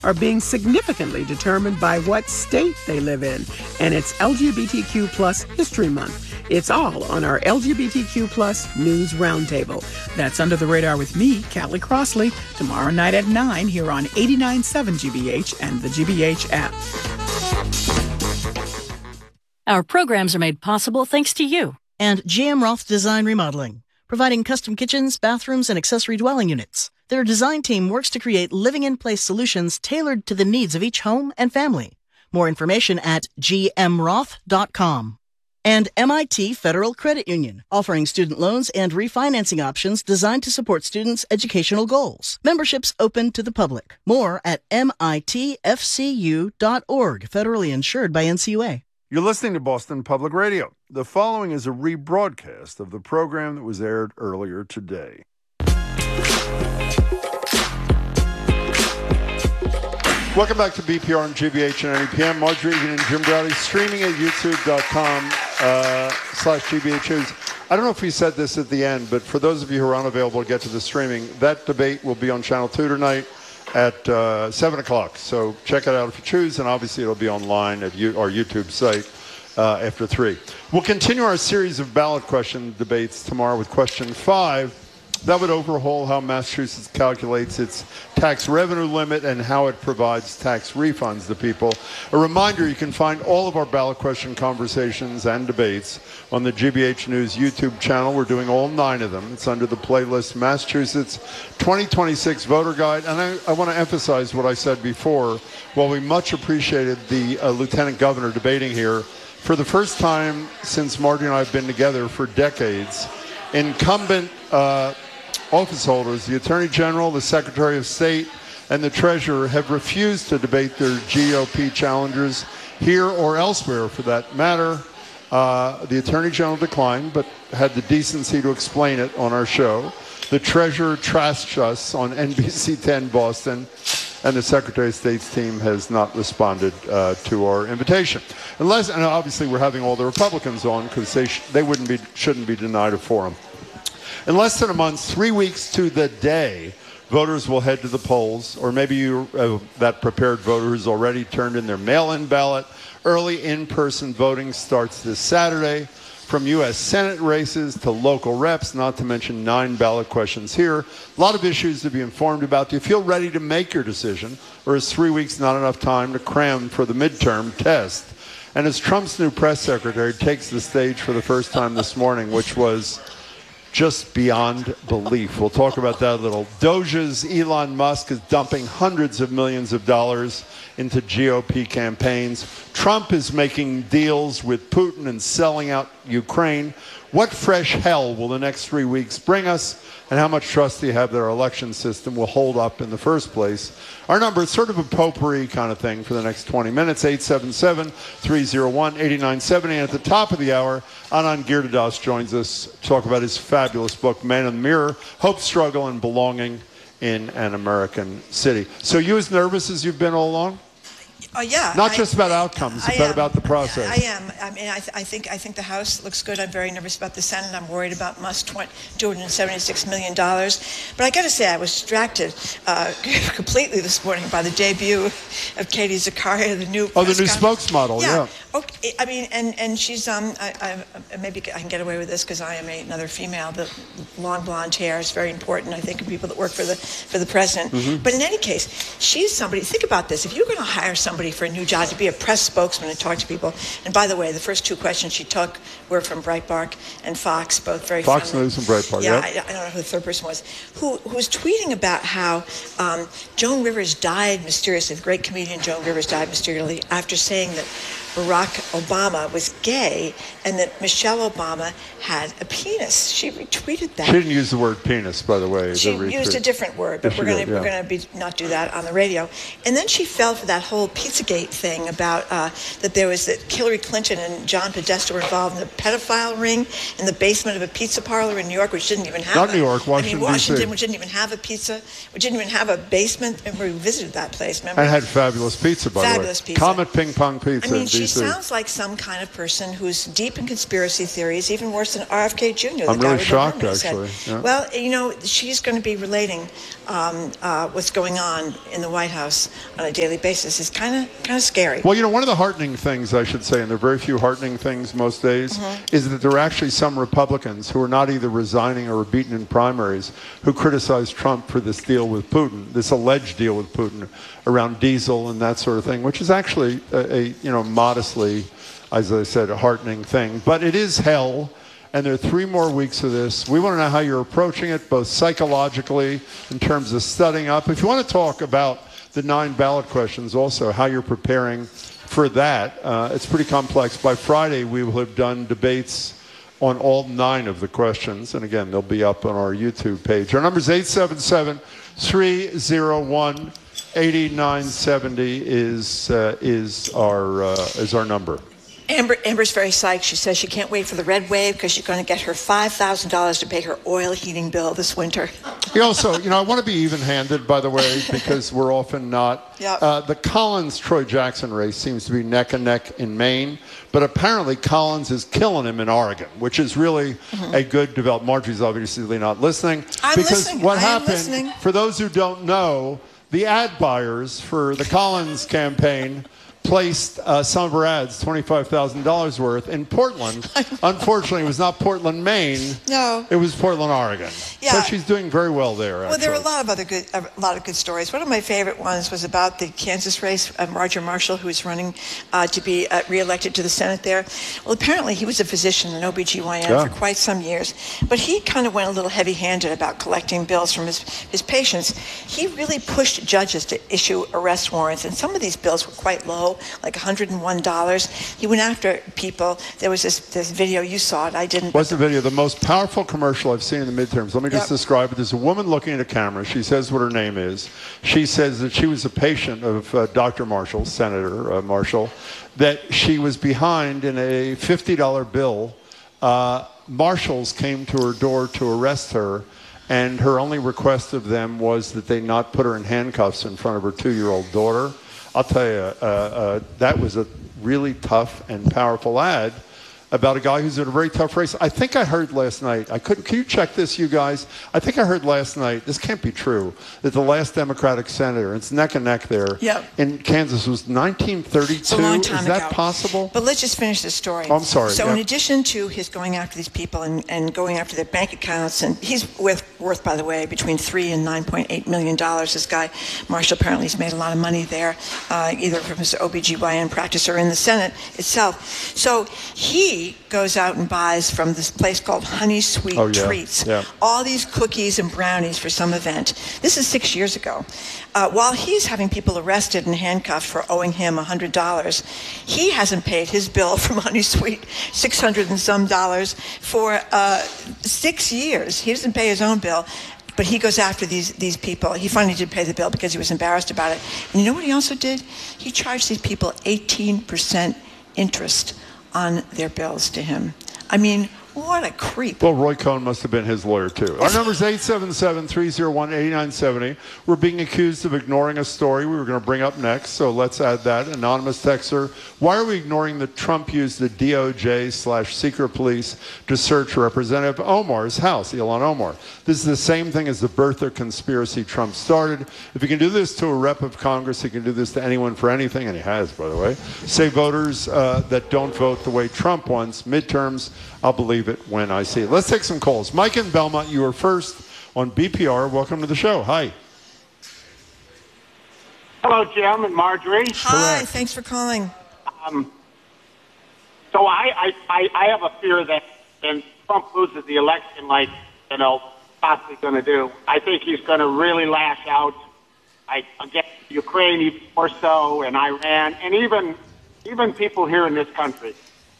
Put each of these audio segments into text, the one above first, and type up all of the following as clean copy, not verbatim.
are being significantly determined by what state they live in. And it's LGBTQ plus History Month. It's all on our LGBTQ plus News Roundtable. That's Under the Radar with me, Callie Crossley, tomorrow night at 9 here on 89.7 GBH and the GBH app. Our programs are made possible thanks to you. And GM Roth Design Remodeling, providing custom kitchens, bathrooms, and accessory dwelling units. Their design team works to create living-in-place solutions tailored to the needs of each home and family. More information at gmroth.com. And MIT Federal Credit Union, offering student loans and refinancing options designed to support students' educational goals. Memberships open to the public. More at mitfcu.org, federally insured by NCUA. You're listening to Boston Public Radio. The following is a rebroadcast of the program that was aired earlier today. Welcome back to BPR and GBH and NEPM. Marjorie Egan and Jim Browdy streaming at youtube.com/GBH News. I don't know if we said this at the end, but for those of you who are unavailable to get to the streaming, that debate will be on Channel 2 tonight at 7 o'clock. So check it out if you choose, and obviously it'll be online at our YouTube site after 3. We'll continue our series of ballot question debates tomorrow with question 5. That would overhaul how Massachusetts calculates its tax revenue limit and how it provides tax refunds to people. A reminder, you can find all of our ballot question conversations and debates on the GBH News YouTube channel. We're doing all 9 of them. It's under the playlist Massachusetts 2026 Voter Guide. And I want to emphasize what I said before. While we much appreciated the Lieutenant Governor debating here, for the first time since Marty and I have been together for decades, incumbent office holders, the Attorney General, the Secretary of State, and the Treasurer have refused to debate their GOP challengers here or elsewhere for that matter. The Attorney General declined, but had the decency to explain it on our show. The Treasurer trashed us on NBC 10 Boston, and the Secretary of State's team has not responded to our invitation. And obviously we're having all the Republicans on because they shouldn't be denied a forum. In less than a month, 3 weeks to the day, voters will head to the polls, or maybe that prepared voter who's already turned in their mail-in ballot. Early in-person voting starts this Saturday. From U.S. Senate races to local reps, not to mention 9 ballot questions here. A lot of issues to be informed about. Do you feel ready to make your decision, or is 3 weeks not enough time to cram for the midterm test? And as Trump's new press secretary takes the stage for the first time this morning, which was just beyond belief. We'll talk about that a little. Doge's Elon Musk is dumping hundreds of millions of dollars into GOP campaigns. Trump is making deals with Putin and selling out Ukraine. What fresh hell will the next 3 weeks bring us? And how much trust do you have that our election system will hold up in the first place? Our number is sort of a potpourri kind of thing for the next 20 minutes, 877-301-8970. And at the top of the hour, Anand Girdadas joins us to talk about his fabulous book, Man in the Mirror, Hope, Struggle, and Belonging in an American City. So you as nervous as you've been all along? Yeah. Not just about outcomes, but about the process. I am. I mean, I think the House looks good. I'm very nervous about the Senate. I'm worried about Musk, $276 million. But I got to say, I was distracted completely this morning by the debut of Katie Zakaria, the new the new spokesmodel. Yeah. Okay. I mean, and she's maybe I can get away with this because I am another female. The long blonde hair is very important, I think, in people that work for the president. Mm-hmm. But in any case, she's somebody. Think about this: if you're going to hire somebody for a new job to be a press spokesman and talk to people, and by the way, the first 2 questions she took were from Breitbart and Fox, both very Fox friendly. News and Breitbart. Yeah, I don't know who the third person was. Who was tweeting about how Joan Rivers died mysteriously. The great comedian Joan Rivers died mysteriously after saying that Barack Obama was gay and that Michelle Obama had a penis. She retweeted that. She didn't use the word penis, by the way. She used a different word, but we're going to not do that on the radio. And then she fell for that whole Pizzagate thing about that there was that Hillary Clinton and John Podesta were involved in a pedophile ring in the basement of a pizza parlor in New York, which didn't even have Not New York, Washington, Washington, D.C. which didn't even have a pizza, which didn't even have a basement. And we visited that place, remember? And had fabulous pizza, by the way. Fabulous pizza. Comet Ping Pong Pizza I mean, in she D.C. sounds like some kind of person who's deep in conspiracy theories, even worse than RFK Jr. I'm really shocked, actually. Yeah. Well, she's going to be relating what's going on in the White House on a daily basis. It's kind of scary. Well, one of the heartening things, I should say, and there are very few heartening things most days, is that there are actually some Republicans who are not either resigning or beaten in primaries who criticize Trump for this deal with Putin, this alleged deal with Putin around diesel and that sort of thing, which is actually a modestly, as I said, a heartening thing. But it is hell. And there are 3 more weeks of this. We want to know how you're approaching it, both psychologically, in terms of studying up. If you want to talk about the 9 ballot questions, also how you're preparing for that, it's pretty complex. By Friday, we will have done debates on all 9 of the questions. And again, they'll be up on our YouTube page. Our number is 877-301-8970 is our number. Amber's very psyched. She says she can't wait for the red wave because she's going to get her $5,000 to pay her oil heating bill this winter. Also, I want to be even-handed, by the way, because we're often not. Yep. The Collins-Troy Jackson race seems to be neck and neck in Maine, but apparently Collins is killing him in Oregon, which is really a good development. Marjorie's obviously not listening. What happened, for those who don't know, the ad buyers for the Collins campaign placed some of her ads, $25,000 worth, in Portland. Unfortunately, it was not Portland, Maine. No. It was Portland, Oregon. Yeah. So she's doing very well there, Well, there were a lot of good stories. One of my favorite ones was about the Kansas race, Roger Marshall, who was running to be reelected to the Senate there. Well, apparently he was a physician, an OBGYN, for quite some years. But he kind of went a little heavy-handed about collecting bills from his patients. He really pushed judges to issue arrest warrants, and some of these bills were quite low, like $101. He went after people. There was this video. You saw it. I didn't. What's the video? The most powerful commercial I've seen in the midterms. Let me just describe it. There's a woman looking at a camera. She says what her name is. She says that she was a patient of Dr. Marshall, Senator Marshall, that she was behind in a $50 bill. Marshals came to her door to arrest her, and her only request of them was that they not put her in handcuffs in front of her 2-year-old daughter. I'll tell you, that was a really tough and powerful ad about a guy who's in a very tough race. I think I heard last night, can you check this, you guys? I think I heard last night, this can't be true, that the last Democratic senator, it's neck and neck there, in Kansas was 1932. It's a long time Is that ago. possible? But let's just finish this story. Oh, I'm sorry. So in addition to his going after these people and going after their bank accounts, and he's worth, by the way, between $3 and $9.8 million. This guy, Marshall, apparently has made a lot of money there, either from his OBGYN practice or in the Senate itself. So he goes out and buys from this place called Honey Sweet Treats all these cookies and brownies for some event. This is 6 years ago. While he's having people arrested and handcuffed for owing him $100, he hasn't paid his bill from Honey Sweet, $600 and some for 6 years. He doesn't pay his own bill. But he goes after these people. He finally did pay the bill because he was embarrassed about it. And you know what he also did? He charged these people 18% interest on their bills to him. I mean, what a creep. Well, Roy Cohn must have been his lawyer, too. Our number is 877-301-8970. We're being accused of ignoring a story we were going to bring up next, so let's add that. Anonymous texter, why are we ignoring that Trump used the DOJ/secret police to search Representative Omar's house, Ilhan Omar? This is the same thing as the birther conspiracy Trump started. If he can do this to a rep of Congress, he can do this to anyone for anything, and he has, by the way. Say voters that don't vote the way Trump wants, midterms, I'll believe it when I see it. Let's take some calls. Mike in Belmont, you are first on BPR. Welcome to the show. Hi. Hello, Jim and Marjorie. Hi, Correct. thanks for calling. So I have a fear that when Trump loses the election, like, possibly going to do, I think he's going to really lash out against Ukraine even more so, and Iran, and even people here in this country.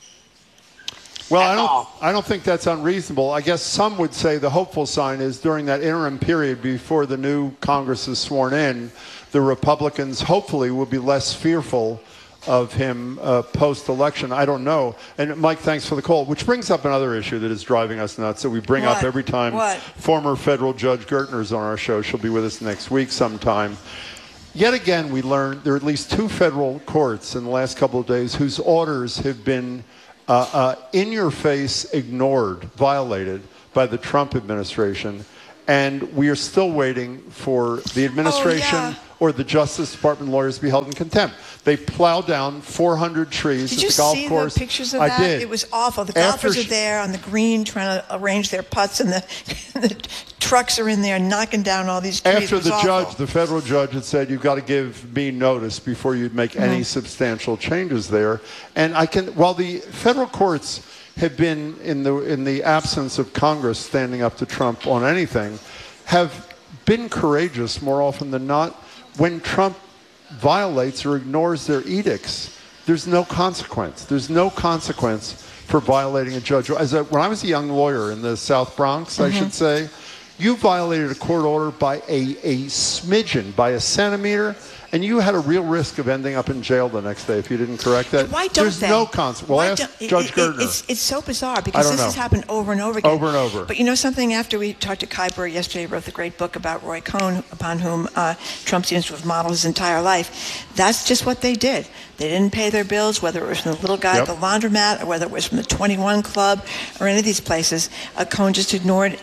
Well, I don't think that's unreasonable. I guess some would say the hopeful sign is during that interim period before the new Congress is sworn in, the Republicans hopefully will be less fearful of him post-election. I don't know. And Mike, thanks for the call, which brings up another issue that is driving us nuts that we bring up every time. Former federal Judge Gertner is on our show. She'll be with us next week sometime. Yet again, we learned there are at least 2 federal courts in the last couple of days whose orders have been in your face ignored, violated by the Trump administration. And we are still waiting for the administration or the Justice Department lawyers to be held in contempt. They plowed down 400 trees at the golf course. Did you see the pictures of that? I did. It was awful. The golfers are there on the green trying to arrange their putts, and the trucks are in there knocking down all these trees. After the federal judge had said, you've got to give me notice before you'd make any substantial changes there. And while the federal courts have been, in the absence of Congress standing up to Trump on anything, have been courageous more often than not. When Trump violates or ignores their edicts, there's no consequence. There's no consequence for violating a judge. When I was a young lawyer in the South Bronx, I should say, you violated a court order by a smidgen, by a centimeter, and you had a real risk of ending up in jail the next day if you didn't correct that. Why don't There's no consequence. Well, ask Judge Gertner. It's so bizarre because this has happened over and over again. Over and over. But you know something? After we talked to Kai Burr yesterday, wrote the great book about Roy Cohn, upon whom Trump seems to have modeled his entire life. That's just what they did. They didn't pay their bills, whether it was from the little guy at the laundromat or whether it was from the 21 Club or any of these places. Cohn just ignored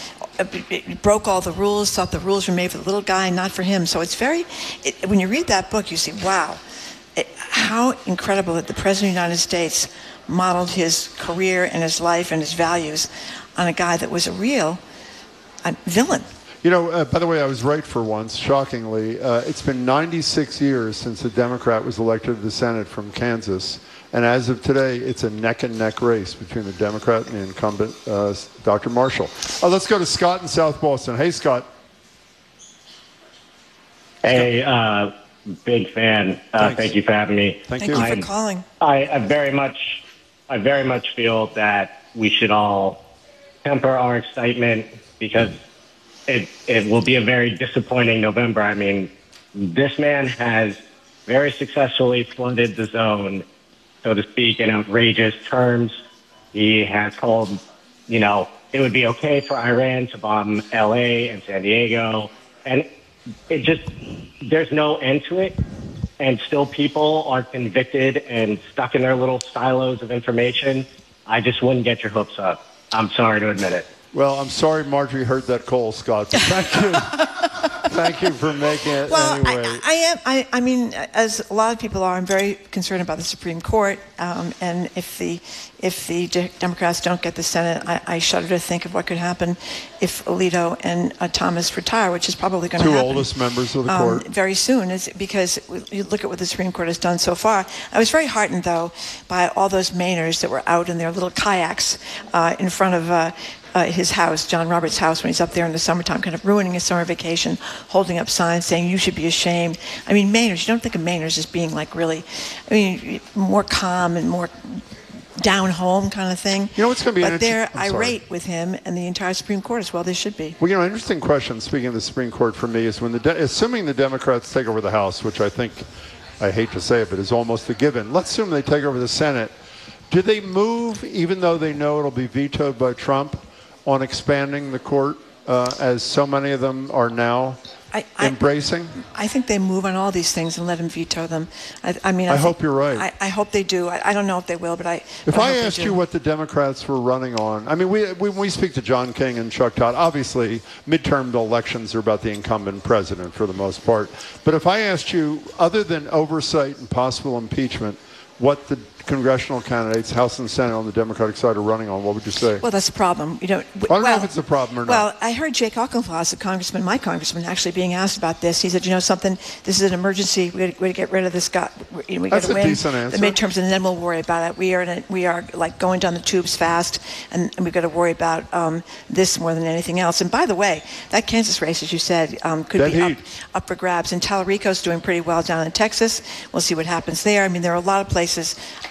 it broke all the rules, thought the rules were made for the little guy, not for him. So it's when you read that book, you see, wow, how incredible that the President of the United States modeled his career and his life and his values on a guy that was a real villain. You know, by the way, I was right for once, shockingly. It's been 96 years since a Democrat was elected to the Senate from Kansas. And as of today, it's a neck-and-neck race between the Democrat and the incumbent, Dr. Marshall. Let's go to Scott in South Boston. Hey, Scott. Hey, big fan. Thank you for having me. Thank you for calling. I very much feel that we should all temper our excitement because it will be a very disappointing November. I mean, this man has very successfully flooded the zone, so to speak, in outrageous terms. He has called, it would be okay for Iran to bomb L.A. and San Diego. And there's no end to it. And still people are convicted and stuck in their little silos of information. I just wouldn't get your hopes up. I'm sorry to admit it. Well, I'm sorry Marjorie heard that call, Scott. But thank you. Thank you for making it anyway. I mean, as a lot of people are, I'm very concerned about the Supreme Court. And if the Democrats don't get the Senate, I shudder to think of what could happen if Alito and Thomas retire, which is probably going to happen. Two oldest members of the court. Very soon, because you look at what the Supreme Court has done so far. I was very heartened, though, by all those Mainers that were out in their little kayaks in front of his house, John Roberts' house, when he's up there in the summertime, kind of ruining his summer vacation, holding up signs saying, you should be ashamed. I mean, Mainers, you don't think of Mainers as being like really, more calm and more down home kind of thing. You know what's going to be But they're irate with him and the entire Supreme Court as well. They should be. Well, interesting question, speaking of the Supreme Court for me, is when assuming the Democrats take over the House, which I think, I hate to say it, but is almost a given. Let's assume they take over the Senate. Do they move, even though they know it'll be vetoed by Trump, on expanding the court, as so many of them are now embracing? I think they move on all these things and let him veto them. I hope you're right. I hope they do. I don't know if they will, but If I asked you what the Democrats were running on, I mean, when we speak to John King and Chuck Todd, obviously midterm elections are about the incumbent president for the most part. But if I asked you, other than oversight and possible impeachment, what the congressional candidates, House and Senate on the Democratic side, are running on, what would you say? Well, that's a problem. I don't know if it's a problem or not. Well, I heard Jake Auchincloss, my congressman, actually being asked about this. He said, something, this is an emergency. We got to get rid of this guy. We got to win the midterms, and then we'll worry about it. We are like going down the tubes fast, and we've got to worry about this more than anything else. And by the way, that Kansas race, as you said, could be up for grabs. And Tallarico's doing pretty well down in Texas. We'll see what happens there. I mean, there are a lot of places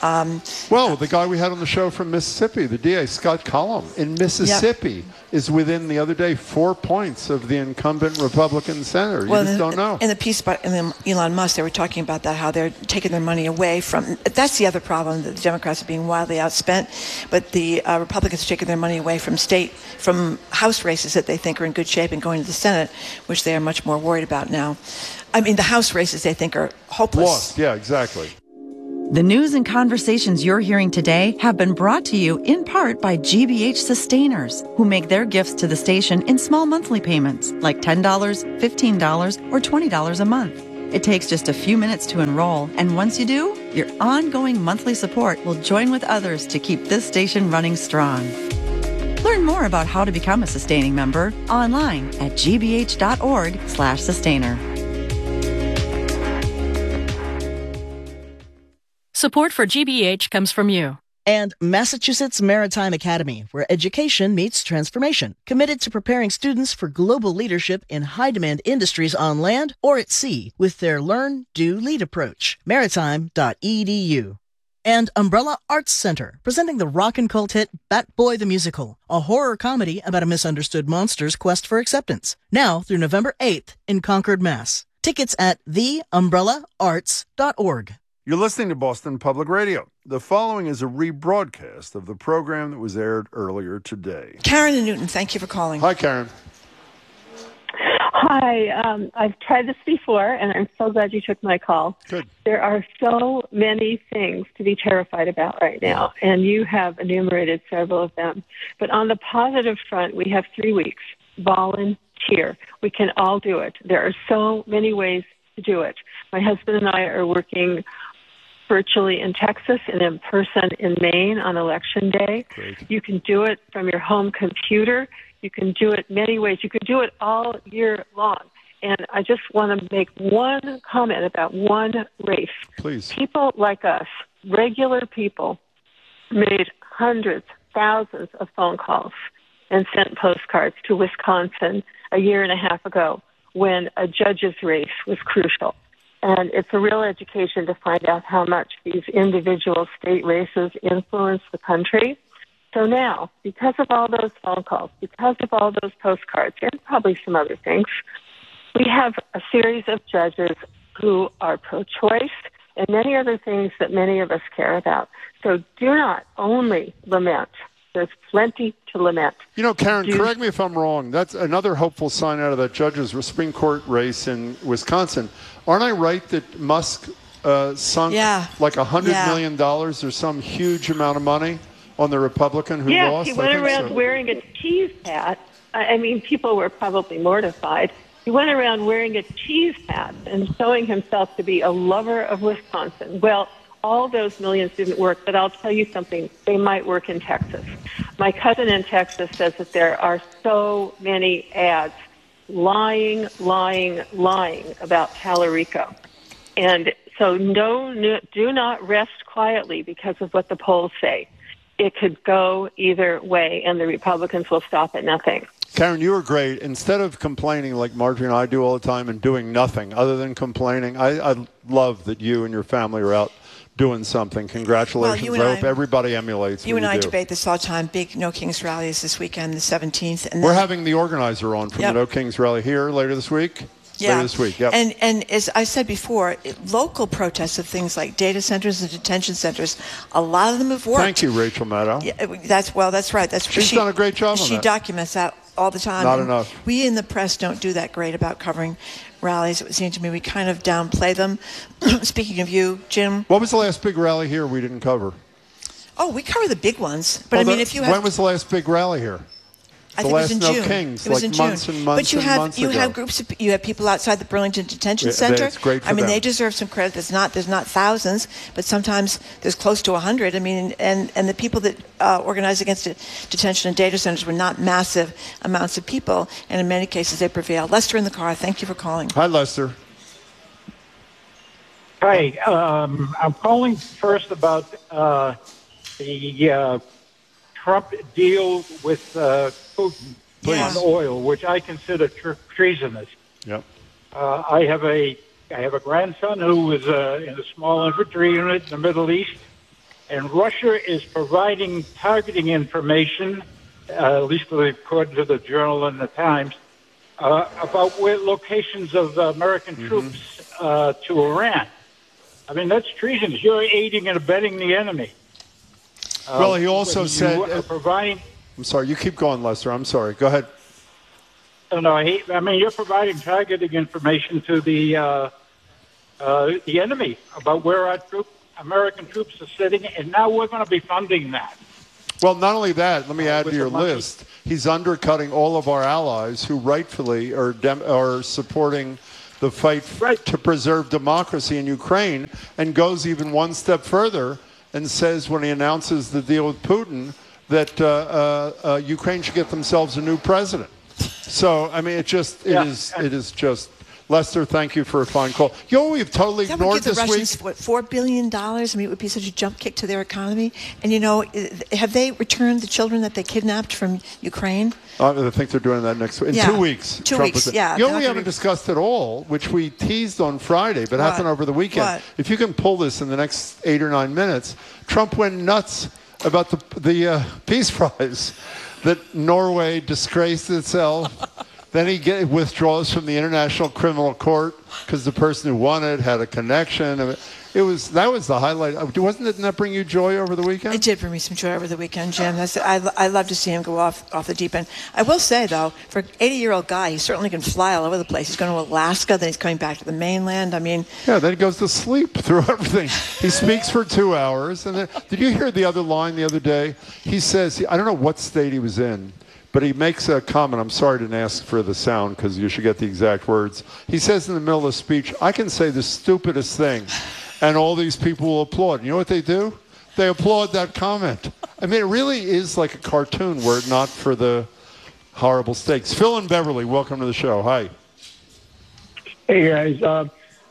Well, the guy we had on the show from Mississippi, the DA, Scott Cullum, in Mississippi, is within, the other day, 4 points of the incumbent Republican senator. You just don't know. In the piece by Elon Musk, they were talking about that, how they're taking their money away from... That's the other problem, that the Democrats are being wildly outspent, but the Republicans are taking their money away from House races that they think are in good shape and going to the Senate, which they are much more worried about now. I mean, the House races they think are hopeless. Lost, yeah, exactly. The news and conversations you're hearing today have been brought to you in part by GBH Sustainers, who make their gifts to the station in small monthly payments, like $10, $15, or $20 a month. It takes just a few minutes to enroll, and once you do, your ongoing monthly support will join with others to keep this station running strong. Learn more about how to become a sustaining member online at gbh.org/sustainer. Support for GBH comes from you. And Massachusetts Maritime Academy, where education meets transformation, committed to preparing students for global leadership in high-demand industries on land or at sea with their Learn, Do, Lead approach. Maritime.edu. And Umbrella Arts Center, presenting the rock and cult hit Bat Boy the Musical, a horror comedy about a misunderstood monster's quest for acceptance. Now through November 8th in Concord, Mass. Tickets at theumbrellaarts.org. You're listening to Boston Public Radio. The following is a rebroadcast of the program that was aired earlier today. Karen in Newton, thank you for calling. Hi, Karen. Hi. I've tried this before, and I'm so glad you took my call. Good. There are so many things to be terrified about right now, and you have enumerated several of them. But on the positive front, we have 3 weeks. Volunteer. We can all do it. There are so many ways to do it. My husband and I are working virtually in Texas and in person in Maine on Election Day. Great. You can do it from your home computer. You can do it many ways. You can do it all year long. And I just want to make one comment about one race. Please. People like us, regular people, made hundreds, thousands of phone calls and sent postcards to Wisconsin a year and a half ago when a judge's race was crucial. And it's a real education to find out how much these individual state races influence the country. So now, because of all those phone calls, because of all those postcards, and probably some other things, we have a series of judges who are pro-choice and many other things that many of us care about. So do not only lament. There's plenty to lament. You know, Karen, correct me if I'm wrong. That's another hopeful sign out of that judge's Supreme Court race in Wisconsin. Aren't I right that Musk sunk like $100 million or some huge amount of money on the Republican who lost? Yeah, he went around wearing a cheese hat. I mean, people were probably mortified. He went around wearing a cheese hat and showing himself to be a lover of Wisconsin. Well, all those millions didn't work, but I'll tell you something. They might work in Texas. My cousin in Texas says that there are so many ads lying about Tallarico. And so do not rest quietly because of what the polls say. It could go either way, and the Republicans will stop at nothing. Karen, you were great. Instead of complaining like Marjorie and I do all the time and doing nothing other than complaining, I love that you and your family are out doing something. Congratulations. Well, I hope everybody emulates you what and I you do. debate this all the time. Big No Kings rally is this weekend, the 17th. And we're having the organizer on from the No Kings rally here later this week. Later this week, yep. And as I said before, local protests of things like data centers and detention centers, a lot of them have worked. Thank you, Rachel Maddow. Yeah, that's right. She's done a great job on that. She documents that all the time. Not enough. We in the press don't do that great about covering rallies. It would seem to me we kind of downplay them. Speaking of you, Jim. What was the last big rally here we didn't cover? Oh, we cover the big ones. But I mean, if you have... When was the last big rally here? I think it was in June. Kings, it was like in June. Months and months but you and have months you ago. have groups of, you have people outside the Burlington Detention Center. It's great for I mean, them. they deserve some credit. There's not thousands, but sometimes there's close to 100. I mean, and the people that organized against detention and data centers were not massive amounts of people, and in many cases they prevailed. Lester in the car. Thank you for calling. Hi, Lester. Hi, I'm calling first about the Trump deal with Putin on oil, which I consider treasonous. Yep. I have a grandson who was in a small infantry unit in the Middle East, and Russia is providing targeting information, at least according to the Journal and the Times, about where locations of American troops to Iran. I mean, that's treason. You're aiding and abetting the enemy. Well, he also said... providing... I'm sorry, you keep going, Lester. I'm sorry. Go ahead. No, I mean, you're providing targeting information to the enemy about where our American troops are sitting, and now we're going to be funding that. Well, not only that, let me add to your list. He's undercutting all of our allies who rightfully are supporting the fight to preserve democracy in Ukraine, and goes even one step further and says when he announces the deal with Putin that Ukraine should get themselves a new president. So, I mean, it is just... Lester, thank you for a fine call. You know, we've totally ignored this week. Russians, what, $4 billion? I mean, it would be such a jump kick to their economy. And, you know, have they returned the children that they kidnapped from Ukraine? I think they're doing that next week. In 2 weeks. 2 weeks, yeah. You know, we haven't discussed at all, which we teased on Friday, but happened over the weekend. What? If you can pull this in the next 8 or 9 minutes, Trump went nuts about the Peace Prize, that Norway disgraced itself. Then he withdraws from the International Criminal Court because the person who won it had a connection. That was the highlight. Didn't that bring you joy over the weekend? It did bring me some joy over the weekend, Jim. I love to see him go off the deep end. I will say, though, for an 80-year-old guy, he certainly can fly all over the place. He's going to Alaska, then he's coming back to the mainland. I mean... Yeah, then he goes to sleep through everything. He speaks for 2 hours. And then, did you hear the other line the other day? He says, I don't know what state he was in, but he makes a comment. I'm sorry I didn't ask for the sound because you should get the exact words. He says in the middle of the speech, I can say the stupidest thing, and all these people will applaud. You know what they do? They applaud that comment. I mean, it really is like a cartoon were it not for the horrible stakes. Phil and Beverly, welcome to the show. Hi. Hey, guys.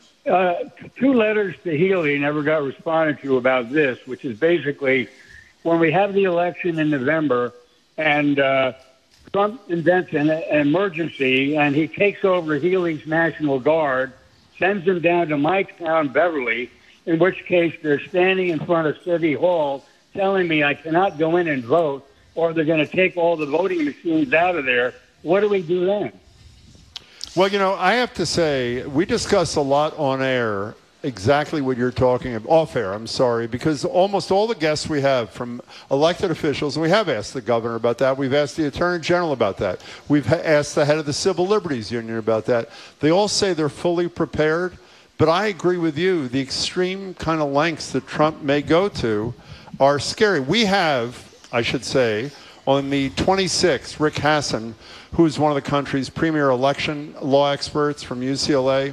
2 letters to Healy never got responded to about this, which is basically when we have the election in November and Trump invents an emergency, and he takes over Healy's National Guard, sends them down to my town, Beverly, in which case they're standing in front of City Hall telling me I cannot go in and vote, or they're going to take all the voting machines out of there. What do we do then? Well, you know, I have to say, we discuss a lot on air exactly what you're talking about, off air, I'm sorry, because almost all the guests we have from elected officials, and we have asked the governor about that, we've asked the attorney general about that, we've asked the head of the Civil Liberties Union about that. They all say they're fully prepared, but I agree with you. The extreme kind of lengths that Trump may go to are scary. We have, I should say, on the 26th, Rick Hasson, who is one of the country's premier election law experts from UCLA.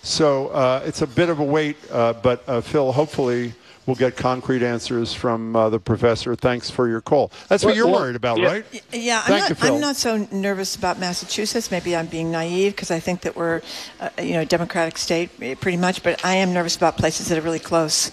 So it's a bit of a wait, but Phil, hopefully we'll get concrete answers from the professor. Thanks for your call. That's what you're worried about, right? Yeah, I'm not so nervous about Massachusetts. Maybe I'm being naive because I think that we're, a democratic state pretty much. But I am nervous about places that are really close.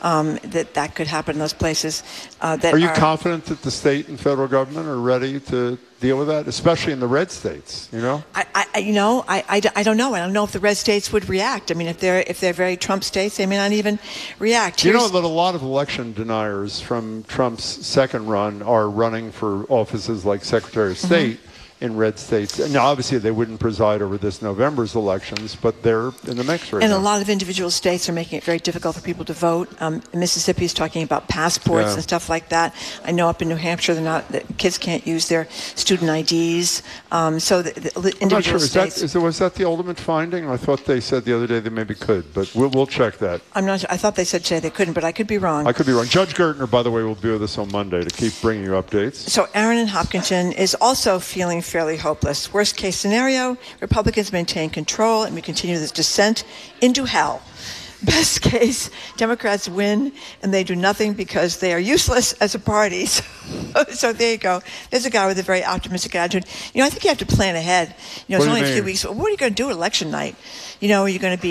That could happen in those places. Are you confident that the state and federal government are ready to deal with that, especially in the red states? You know, I don't know. I don't know if the red states would react. I mean, if they're very Trump states, they may not even react. You know that a lot of election deniers from Trump's second run are running for offices like Secretary of State in red states. And obviously, they wouldn't preside over this November's elections, but they're in the mix right now. And a lot of individual states are making it very difficult for people to vote. Mississippi is talking about passports and stuff like that. I know up in New Hampshire, the kids can't use their student IDs. So the individual states. Was that the ultimate finding? I thought they said the other day they maybe could, but we'll check that. I'm not sure. I thought they said today they couldn't, but I could be wrong. I could be wrong. Judge Gertner, by the way, will be with us on Monday to keep bringing you updates. So Aaron in Hopkinton is also feeling fairly hopeless. Worst case scenario, Republicans maintain control and we continue this descent into hell. Best case, Democrats win and they do nothing because they are useless as a party. So there you go. There's a guy with a very optimistic attitude. I think you have to plan ahead. It's only a few weeks. What are you going to do election night? Are you going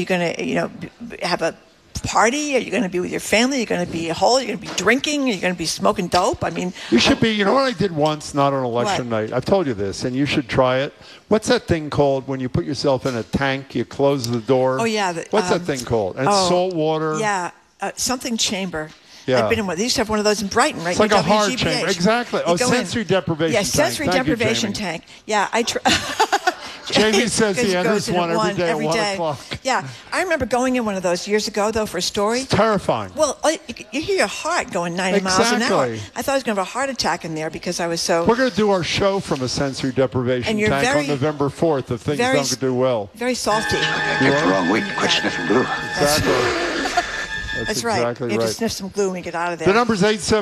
to have a party? Are you going to be with your family? Are you going to be whole? Are you going to be drinking? Are you going to be smoking dope? I mean, you should be. You know what I did once, not on election night? I've told you this, and you should try it. What's that thing called when you put yourself in a tank, you close the door? Oh, yeah. What's that thing called? And it's salt water. Yeah, something chamber. Yeah. I've been in one. They used to have one of those in Brighton, right? It's like a hard WGBH. chamber. Exactly. Oh, sensory deprivation tank. Yeah, sensory Thank you, deprivation Jamie. tank. Yeah, Jamie says he enters one every day at 1 o'clock. Yeah, I remember going in one of those years ago, though, for a story. It's terrifying. Well, you hear your heart going 90 miles an hour. I thought I was going to have a heart attack in there because I was so... We're going to do our show from a sensory deprivation tank on November 4th if things don't do well. Very salty. You're the wrong week to quit sniffing glue. Exactly. That's right. Exactly You have right. to sniff some glue when you get out of there. The number's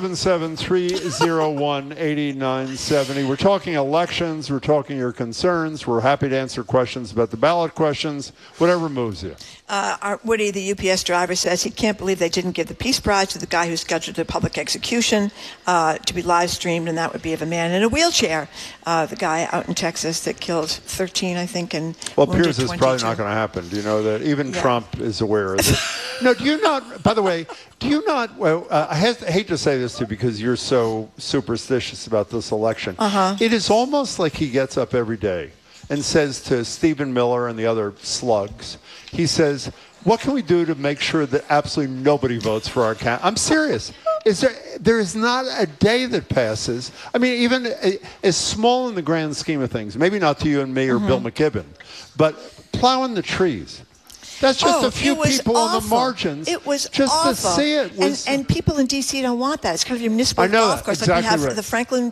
877-301-8970. We're talking elections. We're talking your concerns. We're happy to answer questions about the ballot questions, whatever moves you. Woody, the UPS driver, says he can't believe they didn't give the Peace Prize to the guy who scheduled a public execution to be live streamed, and that would be of a man in a wheelchair. The guy out in Texas that killed 13, I think, and well, wounded Piers is 22. probably not going to happen. Do you know that? Even Trump is aware of it. No, do you not? By the way, do you not? Well, I hate to say this to you because you're so superstitious about this election. It is almost like he gets up every day and says to Stephen Miller and the other slugs, he says, what can we do to make sure that absolutely nobody votes for our candidate? I'm serious. There is not a day that passes. I mean, even as small in the grand scheme of things, maybe not to you and me or Bill McKibben, but plowing the trees. That's just a few people on the margins. It was just awful. To see it was, and people in D.C. don't want that. It's kind of your municipal I know golf that. course. Exactly like we have right. the Franklin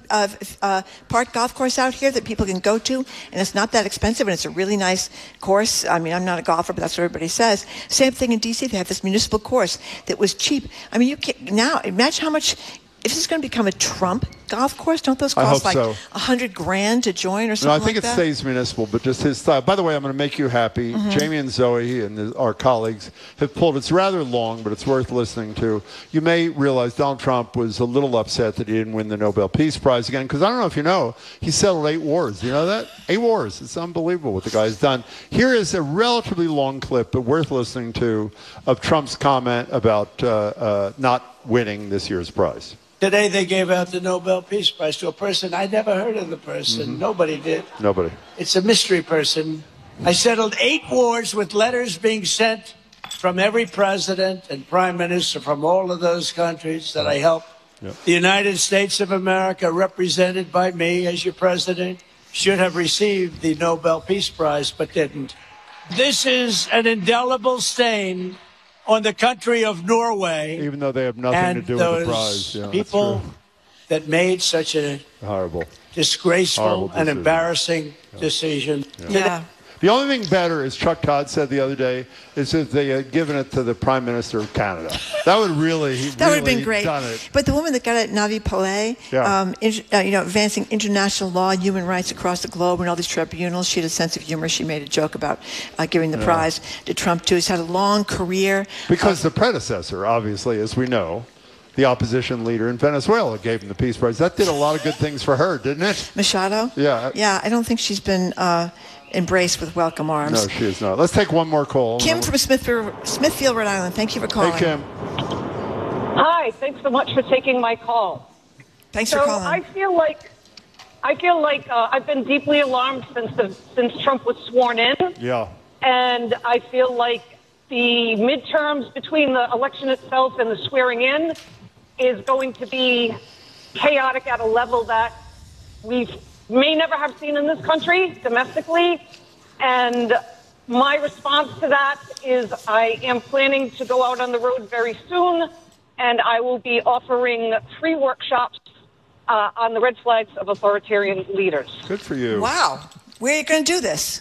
Park golf course out here that people can go to, and it's not that expensive, and it's a really nice course. I mean, I'm not a golfer, but that's what everybody says. Same thing in D.C. They have this municipal course that was cheap. I mean, you can't, now imagine how much. If this is going to become a Trump golf course, don't those cost like $100,000 to join or something? No, I think like it that? stays municipal, but just his style. By the way, I'm going to make you happy. Jamie and Zoe and our colleagues have pulled. It's rather long, but it's worth listening to. You may realize Donald Trump was a little upset that he didn't win the Nobel Peace Prize again, because I don't know if you know, he settled 8 wars. You know that? 8 wars. It's unbelievable what the guy's done. Here is a relatively long clip, but worth listening to, of Trump's comment about not winning this year's prize. Today they gave out the Nobel Peace Prize to a person. I never heard of the person. Nobody did. Nobody. It's a mystery person. I settled 8 wars with letters being sent from every president and prime minister from all of those countries that I helped. Yep. The United States of America, represented by me as your president, should have received the Nobel Peace Prize, but didn't. This is an indelible stain on the country of Norway, even though they have nothing to do with the prize. Yeah, people that made such a horrible, disgraceful and embarrassing decision. Yeah. The only thing better, as Chuck Todd said the other day, is if they had given it to the Prime Minister of Canada. That would really, would have been great. Done it. But the woman that got it, Navi Pillay, advancing international law and human rights across the globe and all these tribunals, she had a sense of humor. She made a joke about giving the prize to Trump, too. He's had a long career. Because the predecessor, obviously, as we know, the opposition leader in Venezuela gave him the Peace Prize. That did a lot of good things for her, didn't it? Machado? Yeah. Yeah, I don't think she's been embraced with welcome arms. No, she is not. Let's take one more call. Kim from Smithfield, Rhode Island. Thank you for calling. Hey, Kim. Hi. Thanks so much for taking my call. Thanks for calling. I feel like I've been deeply alarmed since Trump was sworn in. Yeah. And I feel like the midterms between the election itself and the swearing in is going to be chaotic at a level that we may never have seen in this country domestically. And my response to that is I am planning to go out on the road very soon, and I will be offering free workshops on the red flags of authoritarian leaders. Good for you. Wow. Where are you going to do this?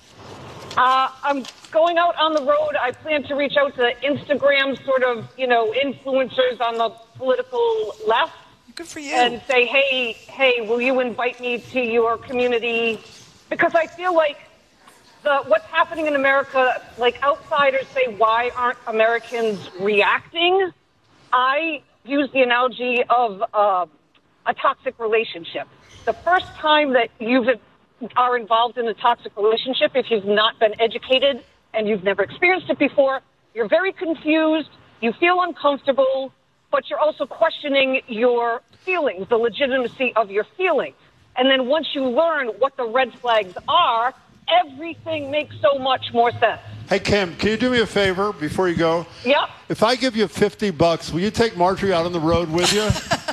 I'm going out on the road. I plan to reach out to Instagram sort of, influencers on the political left. Good for you. And say, hey, will you invite me to your community? Because I feel like what's happening in America, like outsiders say, why aren't Americans reacting? I use the analogy of a toxic relationship. The first time that you are involved in a toxic relationship, if you've not been educated and you've never experienced it before, you're very confused, you feel uncomfortable, but you're also questioning your feelings, the legitimacy of your feelings. And then once you learn what the red flags are, everything makes so much more sense. Hey, Kim, can you do me a favor before you go? Yep. If I give you $50, will you take Marjorie out on the road with you?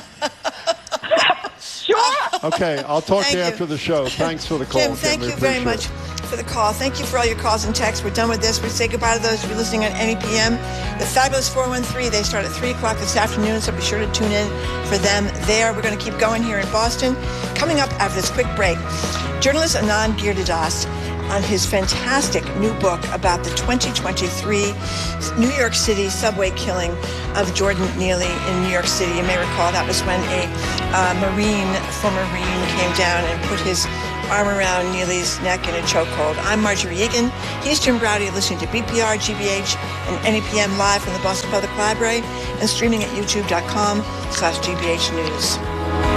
Sure. Okay, I'll talk to you after the show. Thanks for the call, Kim, thank you very much for the call. Thank you for all your calls and texts. We're done with this. We say goodbye to those of you listening on NEPM. The Fabulous 413, they start at 3 o'clock this afternoon, so be sure to tune in for them there. We're going to keep going here in Boston. Coming up after this quick break, journalist Anand Giridharadas on his fantastic new book about the 2023 New York City subway killing of Jordan Neely in New York City. You may recall that was when a former Marine came down and put his arm around Neely's neck in a chokehold. I'm Marjorie Egan. He's Jim Braude. You're listening to BPR, GBH, and NEPM live from the Boston Public Library and streaming at youtube.com/GBH News.